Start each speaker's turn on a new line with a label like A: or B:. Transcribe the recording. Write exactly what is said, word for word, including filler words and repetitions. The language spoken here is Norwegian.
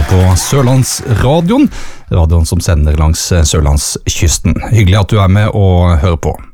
A: på Sørlandsradioen, radioen som sender langs Sørlandskysten. Hyggelig at du er med og hører på.